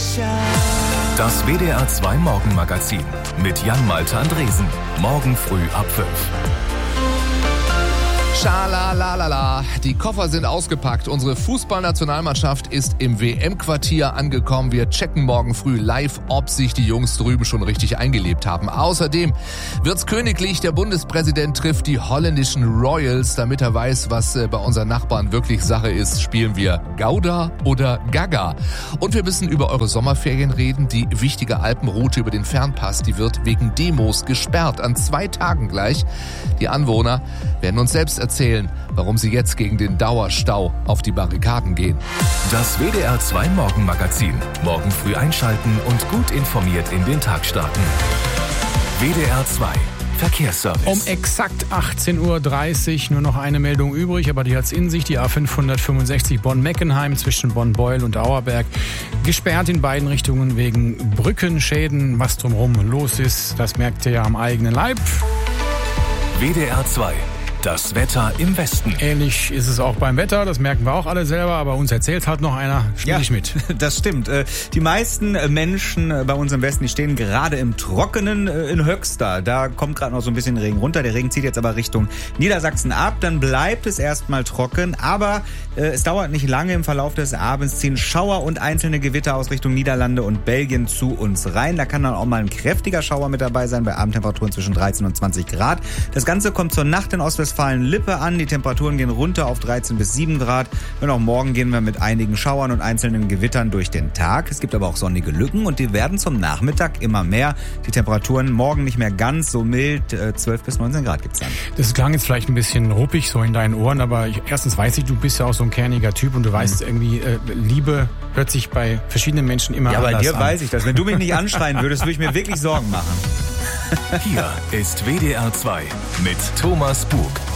Das WDR 2 Morgenmagazin mit Jan-Malte Andresen. Morgen früh ab 5. Schalalala, die Koffer sind ausgepackt. Unsere Fußballnationalmannschaft ist im WM-Quartier angekommen. Wir checken morgen früh live, ob sich die Jungs drüben schon richtig eingelebt haben. Außerdem wird's königlich. Der Bundespräsident trifft die holländischen Royals. Damit er weiß, was bei unseren Nachbarn wirklich Sache ist, spielen wir Gouda oder Gaga. Und wir müssen über eure Sommerferien reden. Die wichtige Alpenroute über den Fernpass, die wird wegen Demos gesperrt. An 2 Tagen gleich. Die Anwohner werden uns selbst erzählen, warum sie jetzt gegen den Dauerstau auf die Barrikaden gehen. Das WDR 2 Morgenmagazin. Morgen früh einschalten und gut informiert in den Tag starten. WDR 2 Verkehrsservice. Um exakt 18.30 Uhr nur noch eine Meldung übrig, aber die hat's in sich. Die A565 Bonn-Meckenheim zwischen Bonn-Beuel und Auerberg. Gesperrt in beiden Richtungen wegen Brückenschäden. Was drumherum los ist, das merkt ihr ja am eigenen Leib. WDR 2. Das Wetter im Westen. Ähnlich ist es auch beim Wetter, das merken wir auch alle selber, aber uns erzählt halt noch einer, spiel ich mit. Das stimmt. Die meisten Menschen bei uns im Westen, die stehen gerade im Trockenen in Höxter. Da kommt gerade noch so ein bisschen Regen runter. Der Regen zieht jetzt aber Richtung Niedersachsen ab. Dann bleibt es erstmal trocken, aber es dauert nicht lange. Im Verlauf des Abends ziehen Schauer und einzelne Gewitter aus Richtung Niederlande und Belgien zu uns rein. Da kann dann auch mal ein kräftiger Schauer mit dabei sein, bei Abendtemperaturen zwischen 13 und 20 Grad. Das Ganze kommt zur Nacht in Ostwestfalen-Lippe an. Die Temperaturen gehen runter auf 13 bis 7 Grad. Und auch morgen gehen wir mit einigen Schauern und einzelnen Gewittern durch den Tag. Es gibt aber auch sonnige Lücken und die werden zum Nachmittag immer mehr. Die Temperaturen morgen nicht mehr ganz so mild. 12 bis 19 Grad gibt's dann. Das klang jetzt vielleicht ein bisschen ruppig so in deinen Ohren, aber erstens weiß ich, du bist ja auch so ein kerniger Typ und du weißt irgendwie, Liebe hört sich bei verschiedenen Menschen immer anders an. Ja, bei dir weiß ich das. Wenn du mich nicht anschreien würdest, würde ich mir wirklich Sorgen machen. Hier ist WDR 2 mit Thomas Bug.